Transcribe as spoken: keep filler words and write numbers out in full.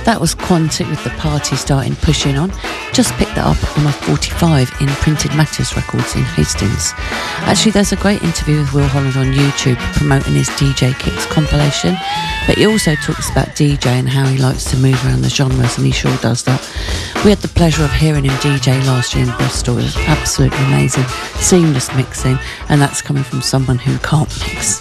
That was Quantic with The Party Starting Pushing On. Just picked that up on a forty-five in Printed Matters Records in Hastings. Actually, there's a great interview with Will Holland on YouTube promoting his D J Kicks compilation, but he also talks about DJing and how he likes to move around the genres, and he sure does that. We had the pleasure of hearing him D J last year in Bristol. It was absolutely amazing, seamless mixing, and that's coming from someone who can't mix.